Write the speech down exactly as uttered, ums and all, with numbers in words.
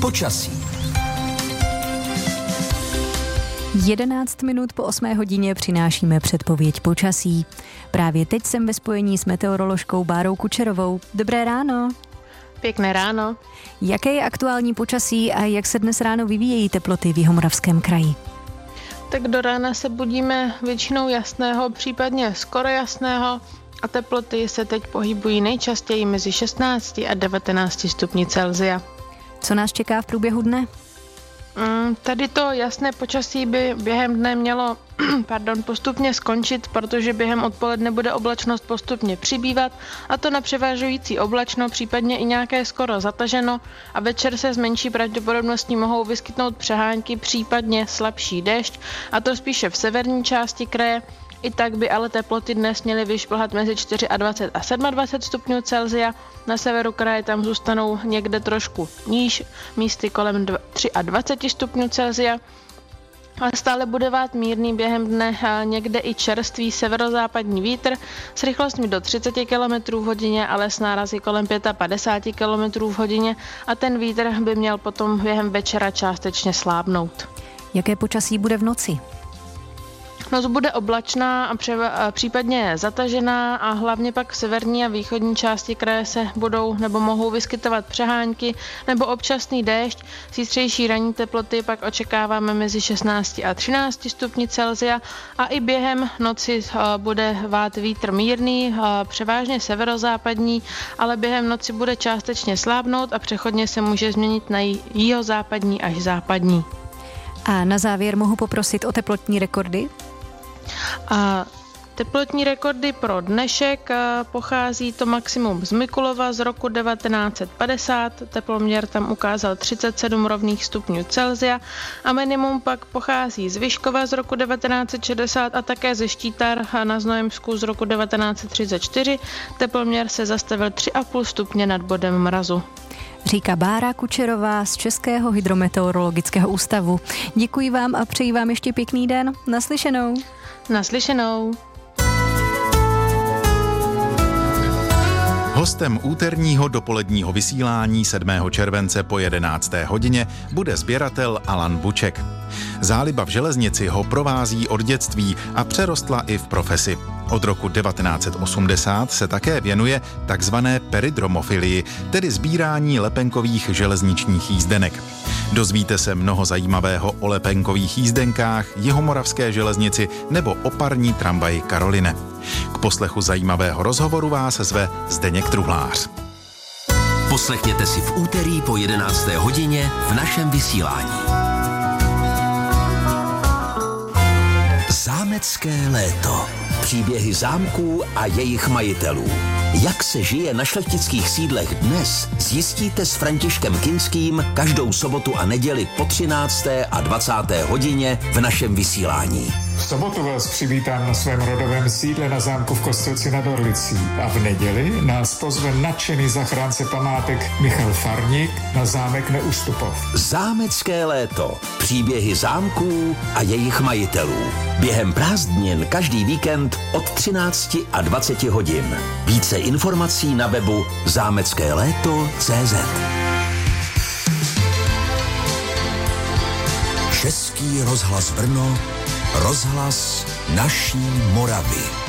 počasí. jedenáct minut po osmé hodině přinášíme předpověď počasí. Právě teď jsem ve spojení s meteoroložkou Bárou Kučerovou. Dobré ráno. Pěkné ráno. Jaké je aktuální počasí a jak se dnes ráno vyvíjejí teploty v Jihomoravském kraji? Tak do rána se budíme většinou jasného, případně skoro jasného a teploty se teď pohybují nejčastěji mezi šestnácti a devatenácti stupni Celsia. Co nás čeká v průběhu dne? Mm, tady to jasné počasí by během dne mělo pardon, postupně skončit, protože během odpoledne bude oblačnost postupně přibývat, a to na převážující oblačno, případně i nějaké skoro zataženo, a večer se s menší pravděpodobností mohou vyskytnout přehánky, případně slabší déšť, a to spíše v severní části kraje. I tak by ale teploty dnes měly vyšplhat mezi dvacet čtyři a dvacet sedm stupňů Celsia. Na severu kraje tam zůstanou někde trošku níž, místy kolem dvacet tři stupňů Celsia. Ale stále bude vát mírný během dne a někde i čerstvý severozápadní vítr s rychlostmi do třicet kilometrů v hodině, ale s nárazy kolem padesát pět kilometrů v hodině, a ten vítr by měl potom během večera částečně slábnout. Jaké počasí bude v noci? Noc bude oblačná a, převa- a případně zatažená, a hlavně pak v severní a východní části kraje se budou nebo mohou vyskytovat přehánky nebo občasný déšť. Zítřejší ranní teploty pak očekáváme mezi šestnácti a třinácti stupni Celsia, a i během noci bude vát vítr mírný, převážně severozápadní, ale během noci bude částečně slábnout a přechodně se může změnit na jihozápadní až západní. A na závěr mohu poprosit o teplotní rekordy? A teplotní rekordy pro dnešek pochází to maximum z Mikulova z roku devatenáct set padesát, teploměr tam ukázal třicet sedm rovných stupňů Celsia, a minimum pak pochází z Vyškova z roku devatenáct set šedesát a také ze Štítar na Znojemsku z roku devatenáct set třicet čtyři, teploměr se zastavil tři a půl stupně nad bodem mrazu. Říká Bára Kučerová z Českého hydrometeorologického ústavu. Děkuji vám a přeji vám ještě pěkný den. Naslyšenou. Naslyšenou. Hostem úterního dopoledního vysílání sedmého července po jedenácté hodině bude sběratel Alan Buček. Záliba v železnici ho provází od dětství a přerostla i v profesi. Od roku devatenáct set osmdesát se také věnuje takzvané peridromofilii, tedy sbírání lepenkových železničních jízdenek. Dozvíte se mnoho zajímavého o lepenkových jízdenkách, jihomoravské železnici nebo o parní tramvaji Karoline. K poslechu zajímavého rozhovoru vás zve Zdeněk Truhlář. Poslechněte si v úterý po jedenácté hodině v našem vysílání. Zámecké léto. Příběhy zámků a jejich majitelů. Jak se žije na šlechtických sídlech dnes, zjistíte s Františkem Kinským každou sobotu a neděli po třinácté a dvacáté hodině v našem vysílání. V sobotu vás přivítám na svém rodovém sídle na zámku v Kostelci nad Orlicí, a v neděli nás pozve nadšený zachránce památek Michal Farník na zámek Neustupov. Zámecké léto. Příběhy zámků a jejich majitelů. Během prázdnin každý víkend od třinácti a dvaceti hodin. Více informací na webu zámecké léto tečka cé zet. Český rozhlas Brno, rozhlas naší Moravy.